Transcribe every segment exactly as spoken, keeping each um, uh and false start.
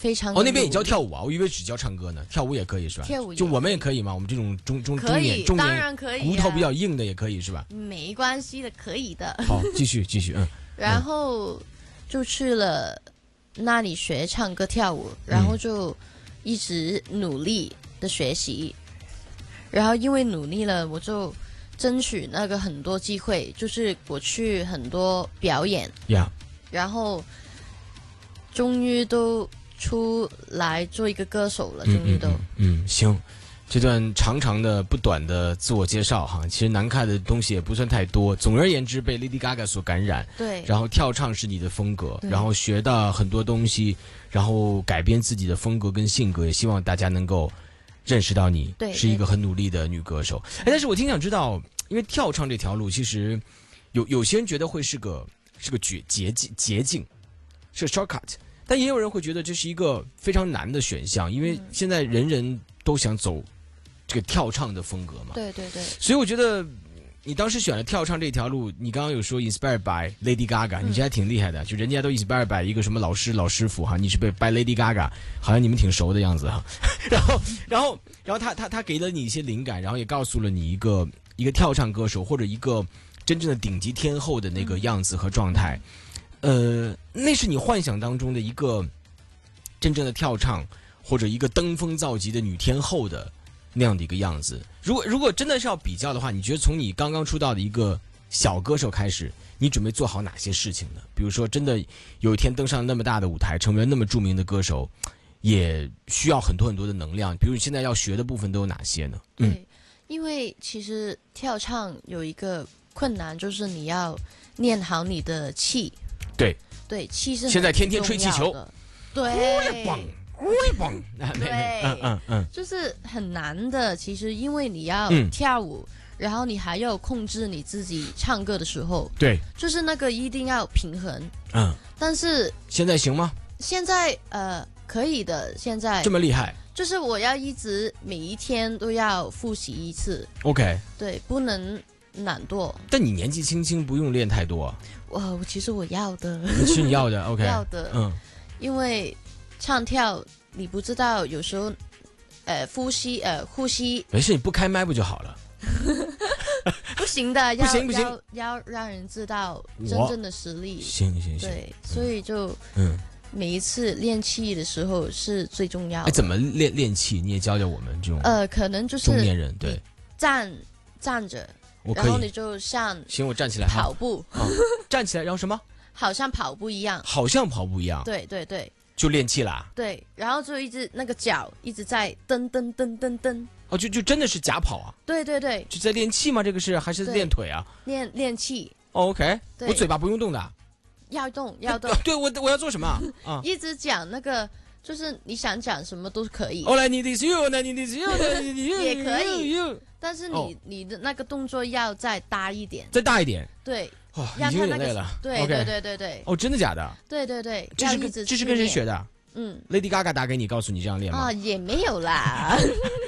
非常哦，那边也教跳舞啊？我以为只教唱歌呢，跳舞也可以是吧？ 跳舞就我们也可以吗？我们这种中中中年中当年然可以、啊， 骨头比较硬的也可以是吧？ 没关系的，可以的。 好，继续继续，嗯。 然后就去了那里学唱歌跳舞，然后就一直努力的学习，然后因为努力了，我就争取那个很多机会，就是我去很多表演， yeah. 然后终于都出来做一个歌手了，终于都嗯, 嗯, 嗯行，这段长长的不短的自我介绍哈，其实难看的东西也不算太多。总而言之，被 Lady Gaga 所感染， 对， 然后跳唱是你的风格，然后学到很多东西，然后改变自己的风格跟性格，也希望大家能够认识到你是一个很努力的女歌手。哎，但是我挺想知道，因为跳唱这条路，其实有有些人觉得会是个是个捷捷径捷径，是个 shortcut。但也有人会觉得这是一个非常难的选项，因为现在人人都想走这个跳唱的风格嘛。 对对对。 所以我觉得你当时选了跳唱这条路，你刚刚有说 inspired by Lady Gaga， 你这还挺厉害的，就人家都 inspired by 一个什么老师老师傅哈，你是被 by Lady Gaga， 好像你们挺熟的样子哈。然后然后然后他他他给了你一些灵感，然后也告诉了你一个一个跳唱歌手或者一个真正的顶级天后的那个样子和状态。呃，那是你幻想当中的一个真正的跳唱，或者一个登峰造极的女天后的那样的一个样子。如果如果真的是要比较的话，你觉得从你刚刚出道的一个小歌手开始，你准备做好哪些事情呢？比如说，真的有一天登上那么大的舞台，成为那么著名的歌手，也需要很多很多的能量。比如你现在要学的部分都有哪些呢？ 对，嗯、因为其实跳唱有一个困难，就是你要练好你的气。 对对，气是现在天天吹气球， 对， 对， 嗯嗯嗯，就是很难的。其实因为你要跳舞，嗯、然后你还要控制你自己唱歌的时候， 对， 就是那个一定要平衡。 嗯， 但是现在行吗？ 现在呃可以的，现在这么厉害， 就是我要一直每一天都要复习一次。 OK， 对，不能懒惰。 但你年纪轻轻，不用练太多啊。 我其实我要的， 是你要的 ，OK， 要的， 嗯， 因为唱跳你不知道，有时候，呃，呼吸，呃，呼吸， 没事，你不开麦不就好了？ 不行的， 不行不行， 要要让人知道真正的实力。 行行行， 对，所以就嗯， 每一次练气的时候是最重要的。 哎，怎么练练气？你也教教我们这种呃，可能就是中年人对站站着。然后你就像行，我站起来跑步， 啊、站起来，然后什么？ 好像跑步一样， 好像跑步一样。 对对对， 就练气啦。 对，然后就一直那个脚一直在蹬蹬蹬蹬蹬。 哦，就就真的是假跑啊？ 对对对， 就在练气吗？这个是还是练腿啊？ 练练气。 哦 OK， 我嘴巴不用动的。 要动要动。 对我我要做什么啊？ 一直讲那个。就是你想讲什么都可以。 哦，来你的 you， 那你的 you， 也可以。但是你、哦、你的那个动作要再大一点， 再大一点。 对， 哇、哦，已经有点累了。 对、okay. 对对对对。 哦，真的假的？ 对对对。 这是跟这是跟谁学的？嗯 ，Lady Gaga 打给你，告诉你这样练吗？ 啊，也没有啦。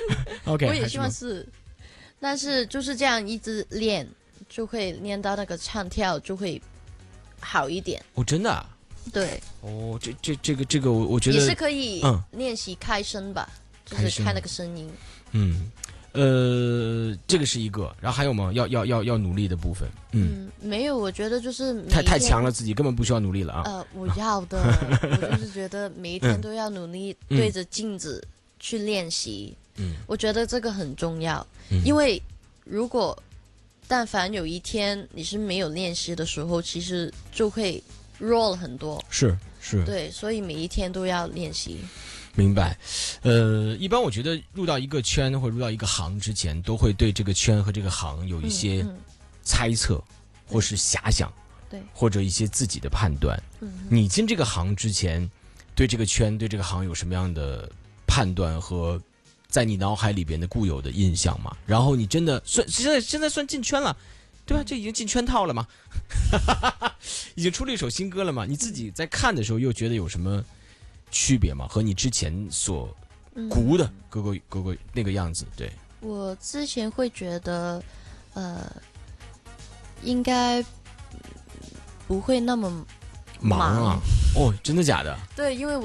OK， 我也希望是，但是就是这样一直练，就会练到那个唱跳就会好一点。 哦，真的、啊。 对哦，这这这个这个我我觉得也是可以练习开声吧，嗯、就是开那个声音。 嗯，呃，这个是一个，然后还有吗？要要要要努力的部分。嗯， 嗯没有，我觉得就是太太强了，自己根本不需要努力了啊。 呃，我要的，我就是觉得每一天都要努力对着镜子去练习。嗯，我觉得这个很重要，嗯、因为如果但凡有一天你是没有练习的时候，其实就会。弱了很多， 是是， 对，所以每一天都要练习。 明白，呃，一般我觉得入到一个圈或者入到一个行之前，都会对这个圈和这个行有一些猜测，嗯嗯、或是遐想， 对， 或者一些自己的判断。嗯，你进这个行之前，对这个圈、对这个行有什么样的判断和在你脑海里边的固有的印象吗？然后你真的算现在现在算进圈了。对吧？这已经进圈套了吗？已经出了一首新歌了吗？你自己在看的时候又觉得有什么区别吗？和你之前所估的哥哥哥哥那个样子？对， 我之前会觉得，呃，应该不会那么忙啊。哦，真的假的？ 对，因为我。